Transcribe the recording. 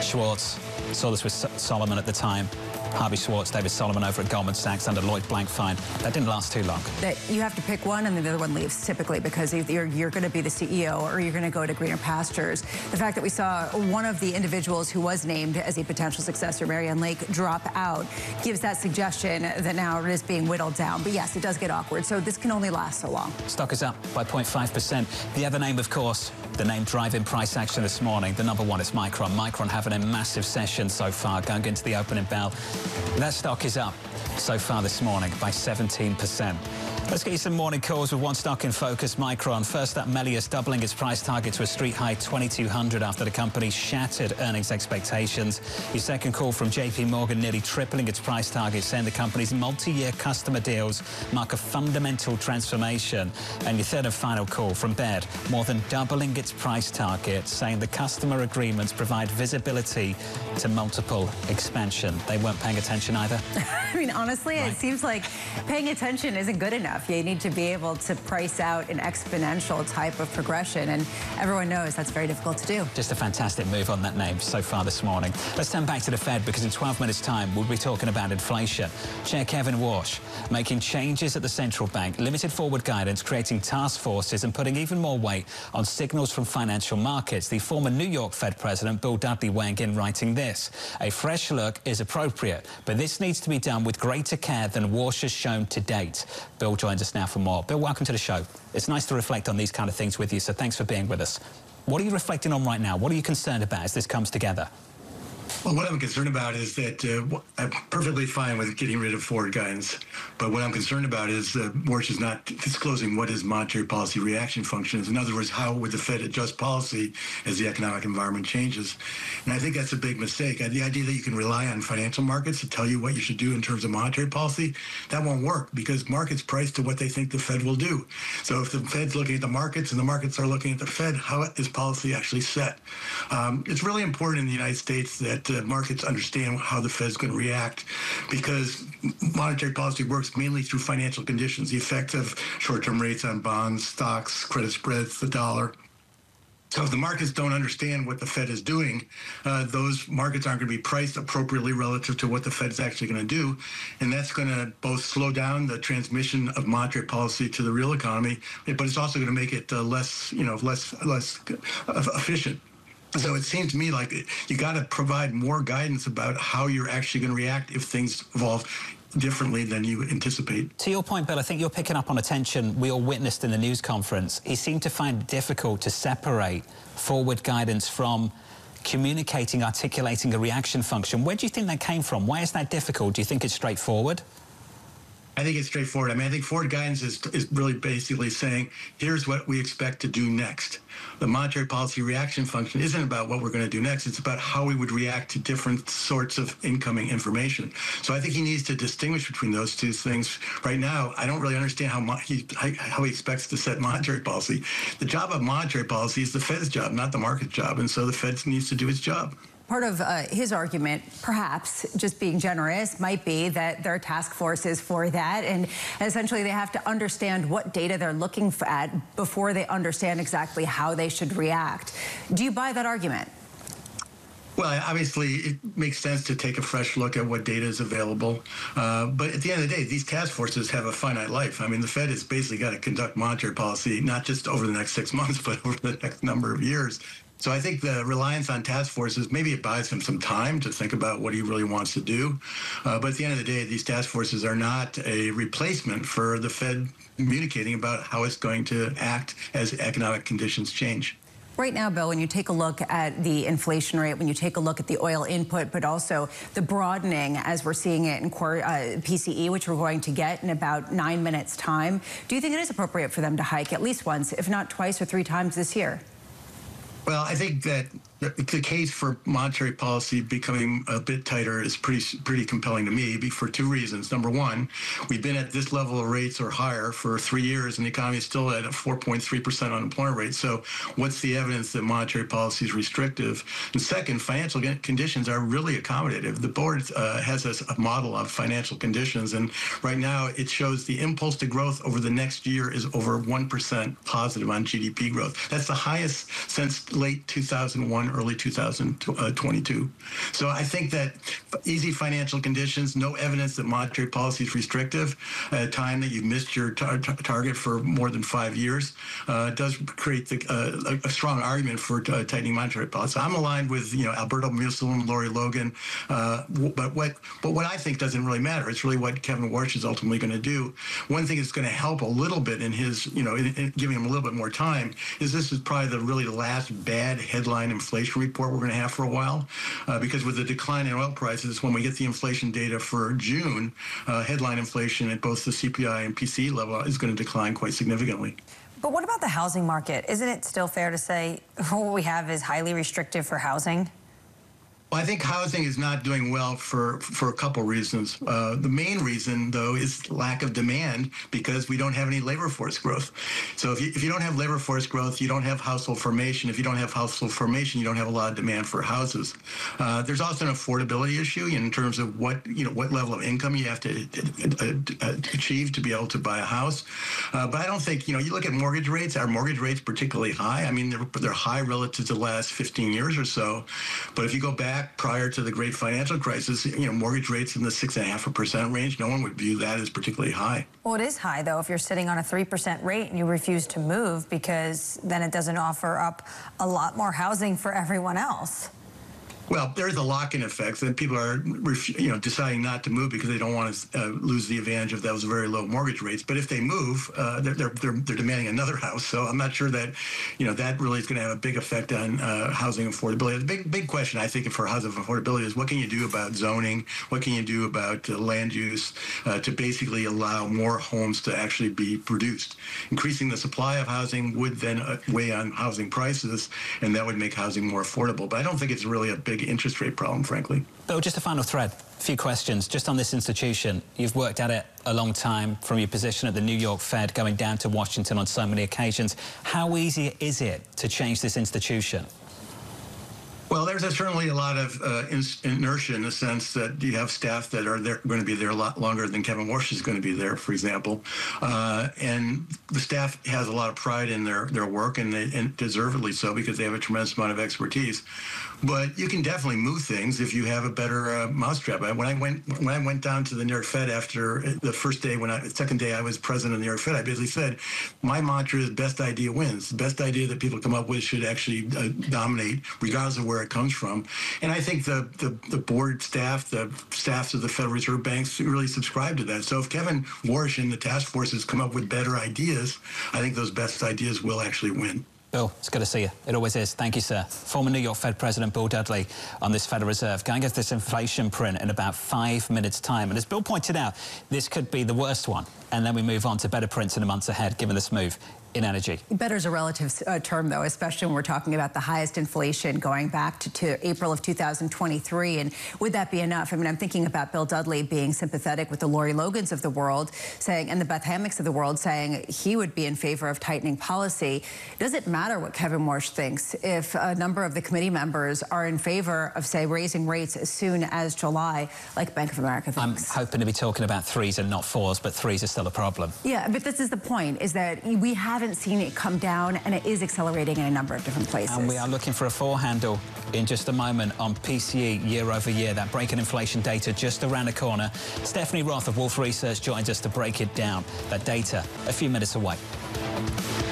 Schwartz. Saw this with Solomon at the time. Harvey Schwartz, David Solomon over at Goldman Sachs under Lloyd Blankfein. That didn't last too long. That you have to pick one and the other one leaves typically because either you're going to be the CEO or you're going to go to greener pastures. The fact that we saw one of the individuals who was named as a potential successor, Marianne Lake, drop out gives that suggestion that now it is being whittled down. But yes, it does get awkward. So this can only last so long. Stock is up by 0.5%. The other name, of course, the name driving price action this morning, the number one is Micron. Micron having a massive session so far, going into the opening bell. That stock is up so far this morning by 17%. Let's get you some morning calls with one stock in focus, Micron. First up, Melius doubling its price target to a street high 2,200 after the company shattered earnings expectations. Your second call from JP Morgan nearly tripling its price target, saying the company's multi-year customer deals mark a fundamental transformation. And your third and final call from Baird, more than doubling its price target, saying the customer agreements provide visibility to multiple expansion. They weren't paying attention either. I mean, honestly, It seems like paying attention isn't good enough. You need to be able to price out an exponential type of progression, and everyone knows that's very difficult to do. Just a fantastic move on that name so far this morning. Let's turn back to the Fed, because in 12 minutes' time, we'll be talking about inflation. Chair Kevin Warsh making changes at the central bank, limited forward guidance, creating task forces, and putting even more weight on signals from financial markets. The former New York Fed president, Bill Dudley, weighing in, writing this: a fresh look is appropriate, but this needs to be done with greater care than Warsh has shown to date. Bill joins us now for more. Bill, welcome to the show. It's nice to reflect on these kind of things with you, so thanks for being with us. What are you reflecting on right now? What are you concerned about as this comes together? Well, what I'm concerned about is that I'm perfectly fine with getting rid of forward guidance. But what I'm concerned about is Warsh is not disclosing what his monetary policy reaction function is. In other words, how would the Fed adjust policy as the economic environment changes? And I think that's a big mistake. The idea that you can rely on financial markets to tell you what you should do in terms of monetary policy, that won't work, because markets price to what they think the Fed will do. So if the Fed's looking at the markets and the markets are looking at the Fed, how is policy actually set? It's really important in the United States that markets understand how the Fed's going to react, because monetary policy works mainly through financial conditions, the effect of short-term rates on bonds, stocks, credit spreads, the dollar. So if the markets don't understand what the Fed is doing, those markets aren't going to be priced appropriately relative to what the Fed's actually going to do. And that's going to both slow down the transmission of monetary policy to the real economy, but it's also going to make it less efficient. So it seems to me like you got to provide more guidance about how you're actually going to react if things evolve differently than you anticipate. To your point, Bill, I think you're picking up on a tension we all witnessed in the news conference. He seemed to find it difficult to separate forward guidance from communicating, articulating a reaction function. Where do you think that came from? Why is that difficult? Do you think it's straightforward? I think it's straightforward. I mean, I think forward guidance is really basically saying, here's what we expect to do next. The monetary policy reaction function isn't about what we're going to do next. It's about how we would react to different sorts of incoming information. So I think he needs to distinguish between those two things. Right now, I don't really understand how he expects to set monetary policy. The job of monetary policy is the Fed's job, not the market's job. And so the Fed needs to do its job. Part of his argument, perhaps just being generous, might be that there are task forces for that, and essentially they have to understand what data they're looking at before they understand exactly how they should react. Do you buy that argument? Well, obviously, it makes sense to take a fresh look at what data is available. But at the end of the day, these task forces have a finite life. I mean, the Fed has basically got to conduct monetary policy, not just over the next 6 months, but over the next number of years. So I think the reliance on task forces, maybe it buys him some time to think about what he really wants to do. But at the end of the day, these task forces are not a replacement for the Fed communicating about how it's going to act as economic conditions change. Right now, Bill, when you take a look at the inflation rate, when you take a look at the oil input, but also the broadening as we're seeing it in PCE, which we're going to get in about 9 minutes' time, do you think it is appropriate for them to hike at least once, if not twice or 3 times this year? Well, I think that the case for monetary policy becoming a bit tighter is pretty compelling to me for 2 reasons. Number one, we've been at this level of rates or higher for 3 years, and the economy is still at a 4.3% unemployment rate. So what's the evidence that monetary policy is restrictive? And second, financial conditions are really accommodative. The board has a model of financial conditions, and right now it shows the impulse to growth over the next year is over 1% positive on GDP growth. That's the highest since late 2001 2021, early 2022. So I think that easy financial conditions, no evidence that monetary policy is restrictive at a time that you've missed your target for more than 5 years, does create a strong argument for tightening monetary policy. So I'm aligned with Alberto Mussolini, Lori Logan, but what I think doesn't really matter. It's really what Kevin Warsh is ultimately going to do. One thing that's going to help a little bit in his, in giving him a little bit more time, is this is probably the last bad headline inflation report we're going to have for a while, because with the decline in oil prices, when we get the inflation data for June, headline inflation at both the CPI and PCE level is going to decline quite significantly. But what about the housing market? Isn't it still fair to say what we have is highly restrictive for housing? Well, I think housing is not doing well for a couple reasons. The main reason, though, is lack of demand, because we don't have any labor force growth. So if you don't have labor force growth, you don't have household formation. If you don't have household formation, you don't have a lot of demand for houses. There's also an affordability issue in terms of what level of income you have to achieve to be able to buy a house. But I don't think, you look at mortgage rates, our mortgage rates particularly high. I mean, they're high relative to the last 15 years or so. But if you go back prior to the great financial crisis, mortgage rates in the 6.5% range, no one would view that as particularly high. Well, it is high, though, if you're sitting on a 3% rate and you refuse to move, because then it doesn't offer up a lot more housing for everyone else. Well, there's a lock-in effect, and people are, deciding not to move because they don't want to lose the advantage of those very low mortgage rates. But if they move, they're demanding another house. So I'm not sure that, that really is going to have a big effect on housing affordability. The big question, I think, for housing affordability is what can you do about zoning? What can you do about land use to basically allow more homes to actually be produced? Increasing the supply of housing would then weigh on housing prices, and that would make housing more affordable. But I don't think it's really a big interest rate problem, frankly. Bill, just a final thread. A few questions just on this institution. You've worked at it a long time, from your position at the New York Fed, going down to Washington on so many occasions. How easy is it to change this institution? Well, there's certainly a lot of inertia in the sense that you have staff that are going to be there a lot longer than Kevin Warsh is going to be there, for example. And the staff has a lot of pride in their work, and deservedly so, because they have a tremendous amount of expertise. But you can definitely move things if you have a better mousetrap. When I went down to the New York Fed after the second day I was president of the New York Fed, I basically said, my mantra is best idea wins. The best idea that people come up with should actually dominate, regardless of where it comes from. And I think the board staff, the staffs of the Federal Reserve banks really subscribe to that. So if Kevin Warsh and the task forces come up with better ideas, I think those best ideas will actually win. Bill, it's good to see you. It always is. Thank you, sir. Former New York Fed President Bill Dudley on this Federal Reserve. Going to this inflation print in about 5 minutes' time. And as Bill pointed out, this could be the worst one. And then we move on to better prints in the months ahead, given this move in energy. Better is a relative term, though, especially when we're talking about the highest inflation going back to April of 2023. And would that be enough? I mean, I'm thinking about Bill Dudley being sympathetic with the Lori Logans of the world, saying, and the Beth Hammocks of the world, saying he would be in favor of tightening policy. Does it matter what Kevin Warsh thinks if a number of the committee members are in favor of, say, raising rates as soon as July, like Bank of America thinks? I'm hoping to be talking about threes and not fours, but threes are still a problem. Yeah, but this is the point, is that we haven't seen it come down, and it is accelerating in a number of different places. And we are looking for a four handle in just a moment on PCE year over year. That break in inflation data just around the corner. Stephanie Roth of Wolfe Research joins us to break it down. That data a few minutes away.